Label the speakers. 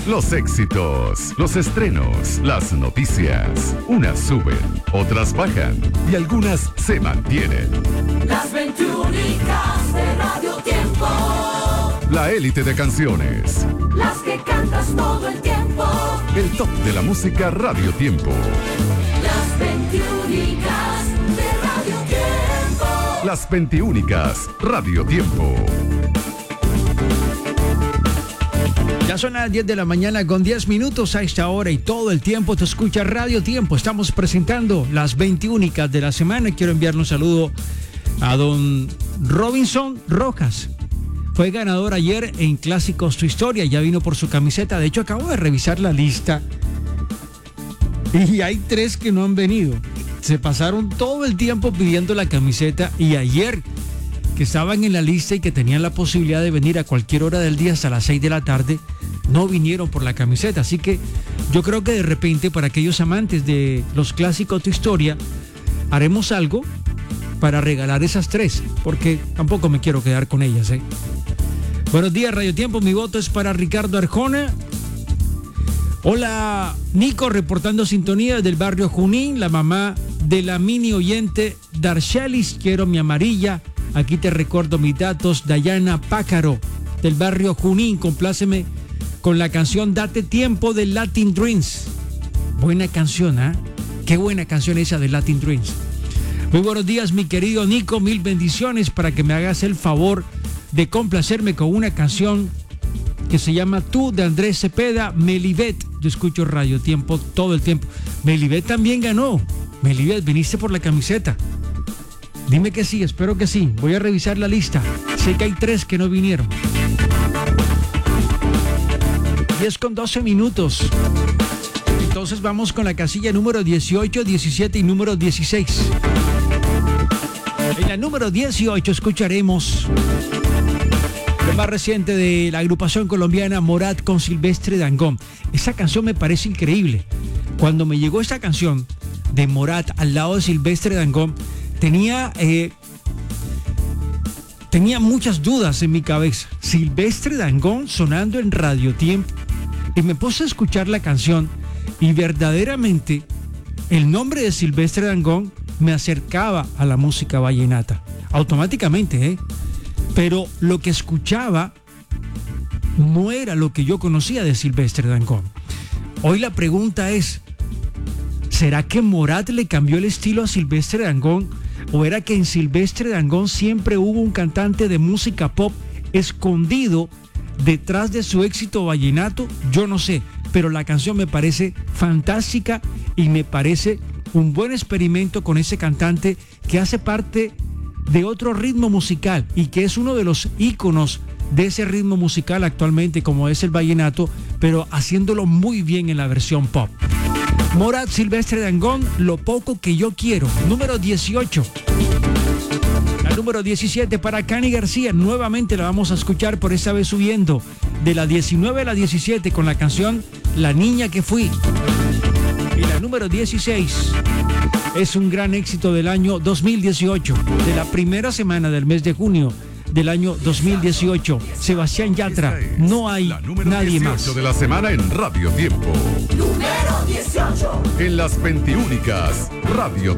Speaker 1: Los éxitos, los estrenos, las noticias. Unas suben, otras bajan y algunas se mantienen.
Speaker 2: Las 21 de Radio Tiempo.
Speaker 1: La élite de canciones.
Speaker 2: Las que cantas todo el tiempo.
Speaker 1: El top de la música Radio Tiempo.
Speaker 2: Las 21 de Radio Tiempo.
Speaker 1: Las 21 Radio Tiempo.
Speaker 3: Ya son las 10 de la mañana con 10 minutos a esta hora y todo el tiempo te escucha Radio Tiempo. Estamos presentando las 21 de la semana. Quiero enviarle un saludo a don Robinson Rojas. Fue ganador ayer en Clásicos Tu Historia. Ya vino por su camiseta. De hecho, acabo de revisar la lista y hay 3 que no han venido. Se pasaron todo el tiempo pidiendo la camiseta y ayer, que estaban en la lista y que tenían la posibilidad de venir a cualquier hora del día hasta las 6 de la tarde, no vinieron por la camiseta. Así que yo creo que de repente, para aquellos amantes de los Clásicos Tu Historia, haremos algo para regalar esas 3, porque tampoco me quiero quedar con ellas, ¿eh? Buenos días, Radio Tiempo. Mi voto es para Ricardo Arjona. Hola, Nico, reportando sintonía del barrio Junín, la mamá de la mini oyente Darcelis. Quiero mi amarilla. Aquí te recuerdo mis datos. Dayana Pácaro, del barrio Junín. Compláceme con la canción Date Tiempo de Latin Dreams. Buena canción, ¿eh? Qué buena canción esa de Latin Dreams. Muy buenos días, mi querido Nico. Mil bendiciones para que me hagas el favor de complacerme con una canción que se llama Tú, de Andrés Cepeda, Melibet. Yo escucho Radio Tiempo todo el tiempo. Melibet también ganó. Melibet, viniste por la camiseta. Dime que sí, espero que sí. Voy a revisar la lista. Sé que hay 3 que no vinieron. 10 con 12 minutos. Entonces vamos con la casilla número 18, 17 y número 16. En la número 18 escucharemos lo más reciente de la agrupación colombiana Morat con Silvestre Dangond. Esa canción me parece increíble. Cuando me llegó esta canción de Morat al lado de Silvestre Dangond, tenía muchas dudas en mi cabeza. Silvestre Dangond sonando en Radio Tiempo. Y me puse a escuchar la canción y verdaderamente el nombre de Silvestre Dangond me acercaba a la música vallenata. Automáticamente, ¿eh? Pero lo que escuchaba no era lo que yo conocía de Silvestre Dangond. Hoy la pregunta es, ¿será que Morat le cambió el estilo a Silvestre Dangond? ¿O era que en Silvestre Dangond siempre hubo un cantante de música pop escondido detrás de su éxito vallenato? Yo no sé, pero la canción me parece fantástica y me parece un buen experimento con ese cantante que hace parte de otro ritmo musical y que es uno de los íconos de ese ritmo musical actualmente, como es el vallenato, pero haciéndolo muy bien en la versión pop. Morat, Silvestre Dangond, Lo Poco Que Yo Quiero. Número 18. La número 17 para Cani García. Nuevamente la vamos a escuchar, por esta vez subiendo de la 19 a la 17 con la canción La Niña Que Fui. Y la número 16 es un gran éxito del año 2018, de la primera semana del mes de junio del año 2018. Sebastián Yatra, No Hay Nadie Más.
Speaker 1: De la semana en Radio Tiempo.
Speaker 2: Número 18.
Speaker 1: En las 21 Radio